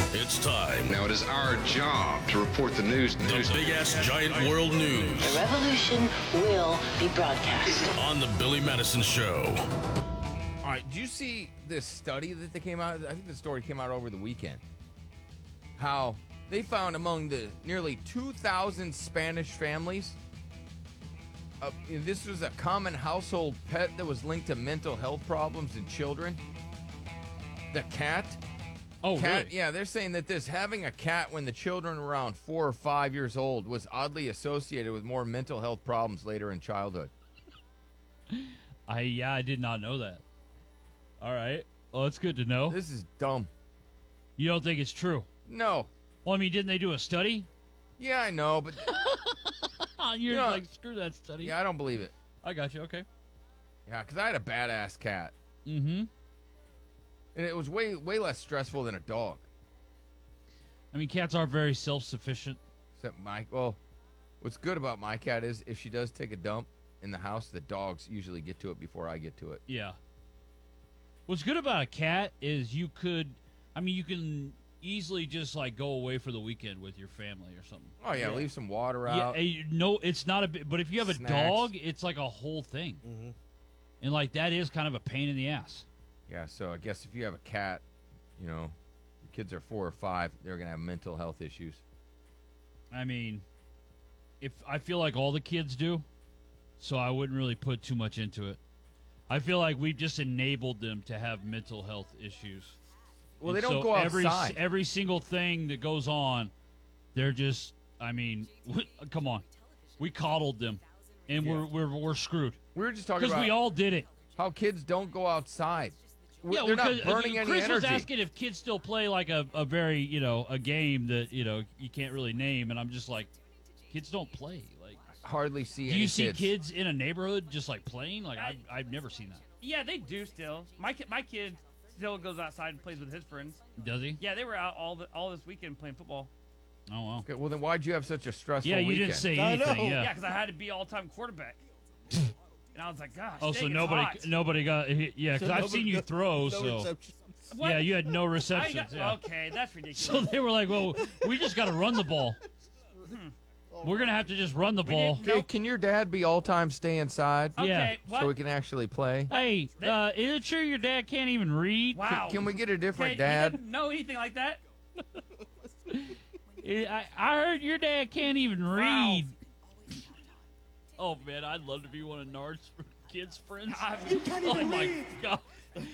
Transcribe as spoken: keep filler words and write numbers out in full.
It's time. Now it is our job to report the news. The news. big-ass giant world news. The revolution will be broadcast. On the Billy Madison Show. All right, did you see this study that they came out? I think the story came out over the weekend. How they found among the nearly two thousand Spanish families, uh, this was a common household pet that was linked to mental health problems in children. The cat. Oh, cat, really? Yeah, they're saying that this having a cat when the children were around four or five years old was oddly associated with more mental health problems later in childhood. I yeah, I did not know that. All right. Well, that's good to know. This is dumb. You don't think it's true? No. Well, I mean, didn't they do a study? Yeah, I know, but You're Yeah. like, screw that study. yeah, I don't believe it. I got you. Okay. Yeah, because I had a badass cat, Mm-hmm. and it was way way less stressful than a dog. I mean, cats are very self-sufficient. Except my well, what's good about my cat is if she does take a dump in the house, the dogs usually get to it before I get to it. Yeah. What's good about a cat is you could, I mean, you can easily just like go away for the weekend with your family or something. Oh yeah, leave some water Yeah, out. eh, no, it's not a bit. But if you have a Snacks. dog, it's like a whole thing, Mm-hmm. and like that is kind of a pain in the ass. Yeah, so I guess if you have a cat, you know, your kids are four or five, they're gonna have mental health issues. I mean, if I feel like all the kids do, so I wouldn't really put too much into it. I feel like we've just enabled them to have mental health issues. Well, And they don't so go every, outside. Every single thing that goes on, they're just. I mean, come on, we coddled them, and we're we're we're screwed We were just talking because about we all did it. how kids don't go outside. W- Yeah, they're not because, uh, burning any Chris was energy. asking if kids still play like a, a very, you know, a game that, you know, you can't really name, and I'm just like, kids don't play. Like, Hardly see do any you see kids. kids in a neighborhood just like playing? Like, I've, I've never seen that. Yeah, they do still. My kid, my kid still goes outside and plays with his friends. Does he? Yeah, they were out all the all this weekend playing football. Oh, well. Okay, well then why'd you have such a stressful Yeah, you weekend? didn't say I know. anything. Yeah, Yeah. because I had to be all-time quarterback. And I was like, gosh, Oh, dang, so it's nobody, hot. nobody got. Yeah, because I've seen you throw. So What? yeah, you had no I receptions. got- Yeah. Okay, that's ridiculous. So they were like, well, we just got to run the ball. We're gonna have to just run the ball. didn't- Okay, Nope. can your dad be all time stay inside okay, yeah. what? so we can actually play? Hey, uh, is it true your dad can't even read? wow. Can we get a different Okay, dad? He doesn't know anything like that. I, I heard your dad can't even Wow. read. Oh man, I'd love to be one of Nard's kids' friends. I- oh my god,